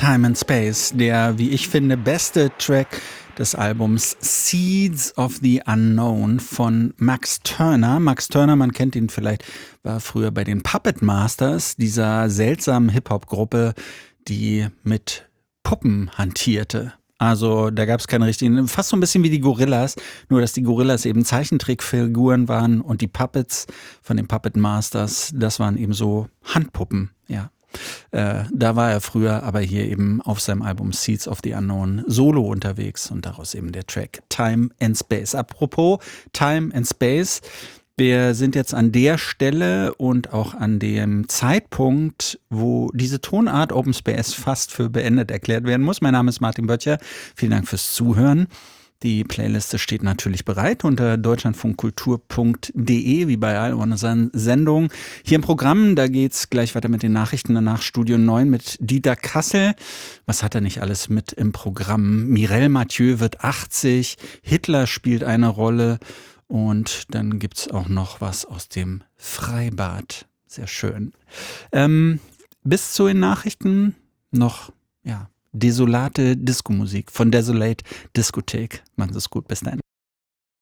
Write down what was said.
Time and Space, der, wie ich finde, beste Track des Albums Seeds of the Unknown von Max Turner. Max Turner, man kennt ihn vielleicht, war früher bei den Puppet Masters, dieser seltsamen Hip-Hop-Gruppe, die mit Puppen hantierte. Also da gab es keine richtigen, fast so ein bisschen wie die Gorillas, nur dass die Gorillas eben Zeichentrickfiguren waren und die Puppets von den Puppet Masters, das waren eben so Handpuppen, ja. Da war er früher, aber hier eben auf seinem Album Seeds of the Unknown solo unterwegs und daraus eben der Track Time and Space. Apropos Time and Space, wir sind jetzt an der Stelle und auch an dem Zeitpunkt, wo diese Tonart Open Space fast für beendet erklärt werden muss. Mein Name ist Martin Böttcher. Vielen Dank fürs Zuhören. Die Playliste steht natürlich bereit unter deutschlandfunkkultur.de, wie bei all unseren Sendungen. Hier im Programm, da geht's gleich weiter mit den Nachrichten, danach Studio 9 mit Dieter Kassel. Was hat er nicht alles mit im Programm? Mireille Mathieu wird 80, Hitler spielt eine Rolle und dann gibt's auch noch was aus dem Freibad. Sehr schön. Bis zu den Nachrichten noch, ja, desolate Disco-Musik von Desolate Diskothek. Machen Sie es gut, bis dann.